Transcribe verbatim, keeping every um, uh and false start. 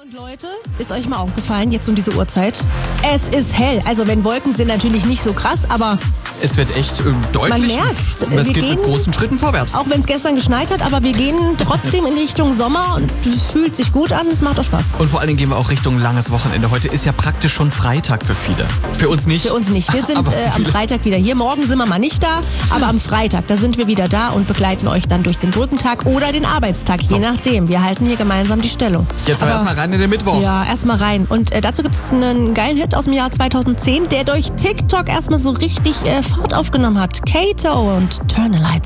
Und Leute, ist euch mal aufgefallen, jetzt um diese Uhrzeit? Es ist hell. Also wenn Wolken sind, natürlich nicht so krass, aber es wird echt äh, deutlich. Man merkt's. Es Wir geht gehen, mit großen Schritten vorwärts. Auch wenn es gestern geschneit hat, aber wir gehen trotzdem in Richtung Sommer und es fühlt sich gut an, es macht auch Spaß. Und vor allen Dingen gehen wir auch Richtung langes Wochenende. Heute ist ja praktisch schon Freitag für viele. Für uns nicht. Für uns nicht. Wir sind äh, am Freitag wieder hier. Morgen sind wir mal nicht da, aber am Freitag, da sind wir wieder da und begleiten euch dann durch den Brückentag oder den Arbeitstag, je so. nachdem. Wir halten hier gemeinsam die Stellung. Jetzt aber erstmal rein in den Mittwoch. Ja, erstmal rein. Und äh, dazu gibt es einen geilen Hit aus dem Jahr zweitausendzehn, der durch TikTok erstmal so richtig äh, Fahrt aufgenommen hat. Kato und Turn the Lights